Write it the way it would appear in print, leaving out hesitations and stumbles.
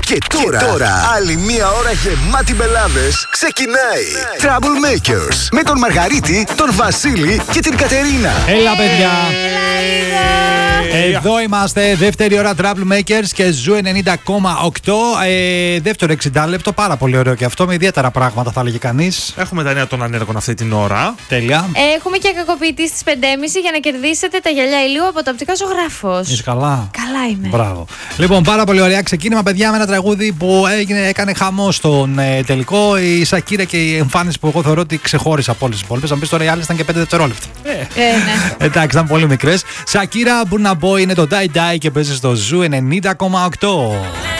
Και τώρα, άλλη μία ώρα γεμάτη μπελάδες ξεκινάει. Troublemakers με τον Μαργαρίτη, τον Βασίλη και την Κατερίνα. Έλα, παιδιά. Εδώ είμαστε, δεύτερη ώρα Troublemakers και Ζου 90,8. Δεύτερο 60 λεπτό, πάρα πολύ ωραίο και αυτό, με ιδιαίτερα πράγματα θα έλεγε κανείς. Έχουμε τα νέα των ανέργων αυτή την ώρα. Τέλεια. Έχουμε και κακοποιητή στις 5.30 για να κερδίσετε τα γυαλιά ηλίου από το Οπτικά Ζωγράφος. Είσαι καλά? Καλά είμαι. Μπράβο. Λοιπόν, πάρα πολύ ωραία. Ξεκίνημα, παιδιά, με ένα τραγούδι που έκανε χαμό στον τελικό. Η Σακύρα και η εμφάνιση που εγώ θεωρώ ότι ξεχώρισε από όλες τις υπόλοιπες. Αν πεις τώρα οι άλλες ήταν και 5 δευτερόλεπτα. Ναι. Εντάξει, ήταν πολύ μικρές. Σακύρα, Burna Boy είναι το Die Die και παίζει στο Ζου 90,8.